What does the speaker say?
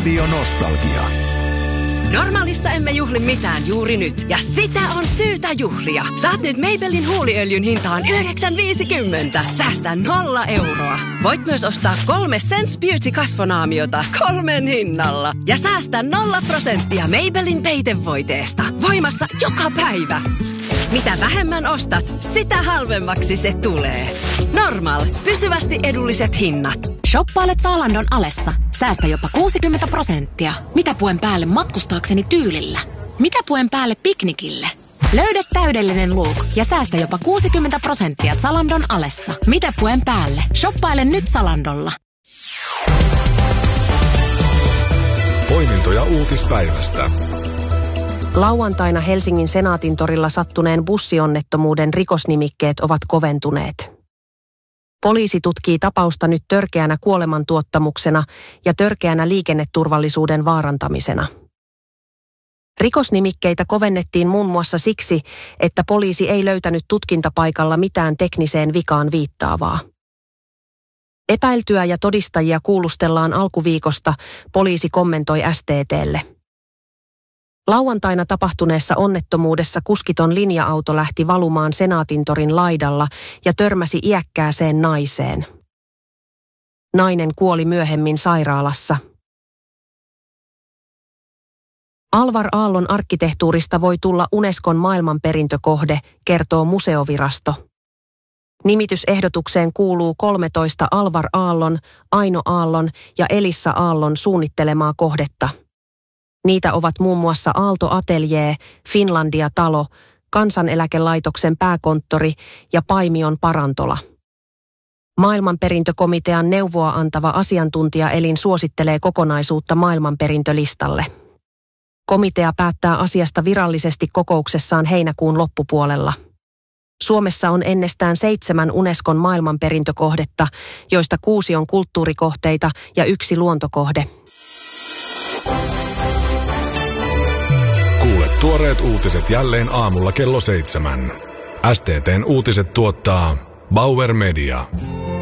Radio Nostalgia. Normaalissa emme juhli mitään juuri nyt, ja sitä on syytä juhlia. Saat nyt Maybellin huuliöljyn hintaan 9,50. Säästää 0 euroa. Voit myös ostaa 3 Sense Beauty kasvonaamiota 3 hinnalla. Ja säästää 0% Maybellin peitevoiteesta. Voimassa joka päivä. Mitä vähemmän ostat, sitä halvemmaksi se tulee. Normal. Pysyvästi edulliset hinnat. Shoppailet Zalandon alessa. Säästä jopa 60%. Mitä puen päälle matkustaakseni tyylillä? Mitä puen päälle piknikille? Löydä täydellinen look ja säästä jopa 60% Zalandon alessa. Mitä puen päälle? Shoppaile nyt Zalandolla. Poimintoja uutispäivästä. Lauantaina Helsingin Senaatintorilla sattuneen bussionnettomuuden rikosnimikkeet ovat koventuneet. Poliisi tutkii tapausta nyt törkeänä kuolemantuottamuksena ja törkeänä liikenneturvallisuuden vaarantamisena. Rikosnimikkeitä kovennettiin muun muassa siksi, että poliisi ei löytänyt tutkintapaikalla mitään tekniseen vikaan viittaavaa. Epäiltyä ja todistajia kuulustellaan alkuviikosta, poliisi kommentoi STT:lle. Lauantaina tapahtuneessa onnettomuudessa kuskiton linja-auto lähti valumaan Senaatintorin laidalla ja törmäsi iäkkääseen naiseen. Nainen kuoli myöhemmin sairaalassa. Alvar Aallon arkkitehtuurista voi tulla Unescon maailmanperintökohde, kertoo museovirasto. Nimitysehdotukseen kuuluu 13 Alvar Aallon, Aino Aallon ja Elissa Aallon suunnittelemaa kohdetta. Niitä ovat muun muassa Aalto Atelier, Finlandia-talo, Kansaneläkelaitoksen pääkonttori ja Paimion parantola. Maailmanperintökomitean neuvoa antava asiantuntijaelin suosittelee kokonaisuutta maailmanperintölistalle. Komitea päättää asiasta virallisesti kokouksessaan heinäkuun loppupuolella. Suomessa on ennestään 7 Unescon maailmanperintökohdetta, joista 6 on kulttuurikohteita ja 1 luontokohde. Kuule tuoreet uutiset jälleen aamulla kello 7. STT:n uutiset tuottaa Bauer Media.